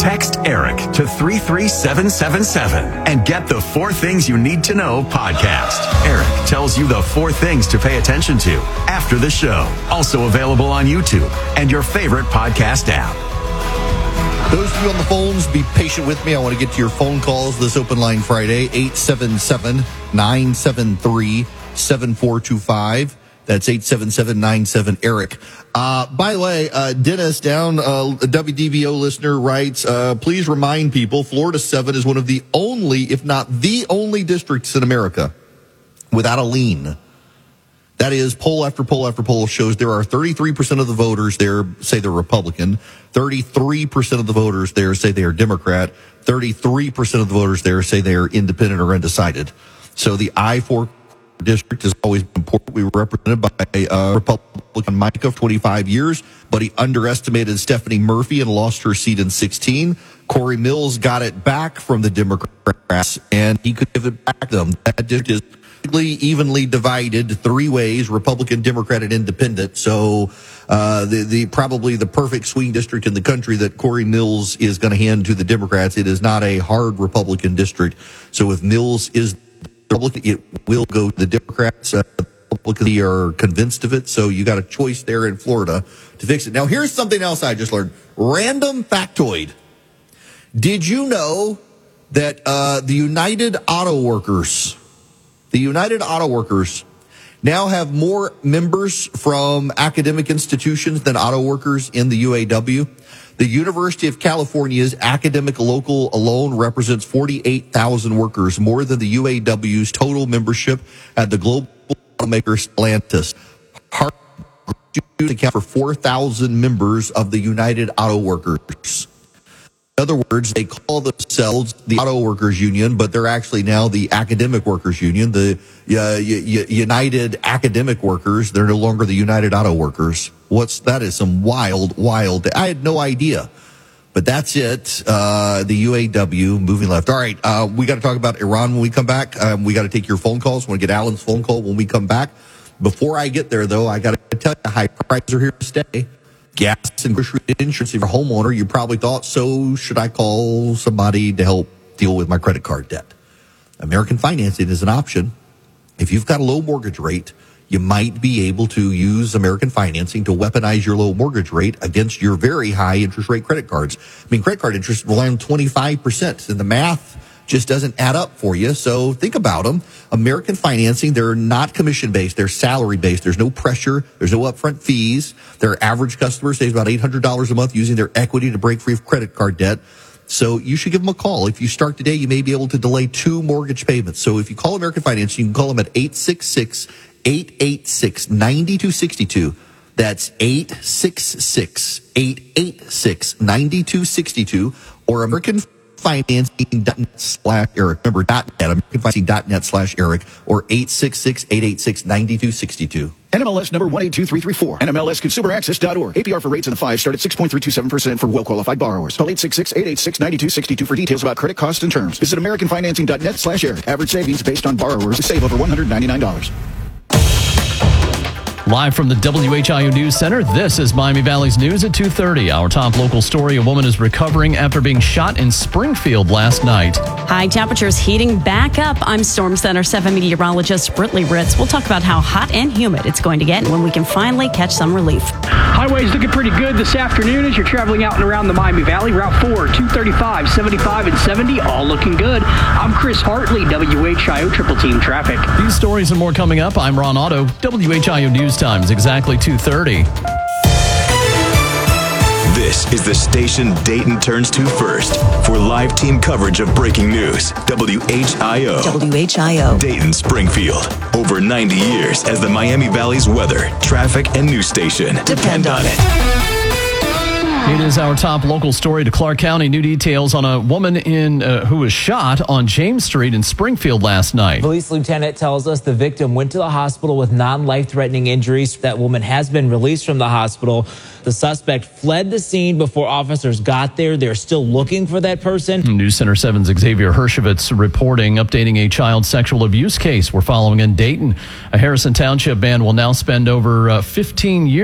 Text ERIC to 33777 and get the 4 Things You Need to Know podcast. ERIC tells you the 4 things to pay attention to after the show. Also available on YouTube and your favorite podcast app. Those of you on the phones, be patient with me. I want to get to your phone calls this Open Line Friday, 877-973-7425. That's 877-97-ERIC. By the way, Dennis down, a WDBO listener, writes, please remind people Florida 7 is one of the only, if not the only districts in America without a lien. That is, poll after poll after poll shows there are 33% of the voters there say they're Republican, 33% of the voters there say they are Democrat, 33% of the voters there say they are independent or undecided. So the I-4 district has always been important. We were represented by a Republican Mike of 25 years, but he underestimated Stephanie Murphy and lost her seat in 16. Corey Mills got it back from the Democrats, and he could give it back to them. That district is evenly divided 3 ways: Republican, Democrat, and Independent. So the probably the perfect swing district in the country that Corey Mills is going to hand to the Democrats. It is not a hard Republican district. So if Mills is Republican, it will go to the Democrats. Republicans are convinced of it. So you got a choice there in Florida to fix it. Now, here's something else I just learned. Random factoid. Did you know that the United Auto Workers now have more members from academic institutions than auto workers in the UAW? The University of California's academic local alone represents 48,000 workers, more than the UAW's total membership at the global automaker Stellantis. Harvard accounts for 4,000 members of the United Auto Workers. In other words, they call themselves the Auto Workers Union, but they're actually now the Academic Workers Union, the United Academic Workers. They're no longer the United Auto Workers. That is some wild. I had no idea. But that's it. The UAW moving left. All right. We got to talk about Iran when we come back. We got to take your phone calls. We want to get Alan's phone call when we come back. Before I get there, though, I got to tell you, high prices are here to stay. Gas and grocery insurance. If you're a homeowner, you probably thought, so should I call somebody to help deal with my credit card debt? American Financing is an option. If you've got a low mortgage rate, you might be able to use American Financing to weaponize your low mortgage rate against your very high interest rate credit cards. I mean, credit card interest rely on 25%, and the math just doesn't add up for you. So think about them. American Financing, they're not commission-based. They're salary-based. There's no pressure. There's no upfront fees. Their average customer saves about $800 a month using their equity to break free of credit card debt. So you should give them a call. If you start today, you may be able to delay 2 mortgage payments. So if you call American Financing, you can call them at 866-886-9262. That's 866-886-9262 or AmericanFinancing.net/Eric. Remember, .net, AmericanFinancing.net/Eric or 866-886-9262. NMLS number 182334. NMLSConsumerAccess.org. APR for rates in the 5 start at 6.327% for well-qualified borrowers. Call 866-886-9262 for details about credit costs and terms. Visit AmericanFinancing.net/Eric. Average savings based on borrowers save over $199. Live from the WHIO News Center, this is Miami Valley's News at 2:30. Our top local story, a woman is recovering after being shot in Springfield last night. High temperatures heating back up. I'm Storm Center 7 meteorologist Britley Ritz. We'll talk about how hot and humid it's going to get and when we can finally catch some relief. Highways looking pretty good this afternoon as you're traveling out and around the Miami Valley. Route 4, 235, 75, and 70, all looking good. I'm Chris Hartley, WHIO Triple Team Traffic. These stories and more coming up. I'm Ron Otto, WHIO News Times, exactly 2:30. This is the station Dayton turns to first for live team coverage of breaking news. WHIO. WHIO. Dayton, Springfield. Over 90 years as the Miami Valley's weather, traffic, and news station. Depend on it. It is our top local story to Clark County. New details on a woman who was shot on James Street in Springfield last night. Police lieutenant tells us the victim went to the hospital with non-life-threatening injuries. That woman has been released from the hospital. The suspect fled the scene before officers got there. They're still looking for that person. News Center 7's Xavier Hershevitz reporting, updating a child sexual abuse case we're following in Dayton. A Harrison Township man will now spend over 15 years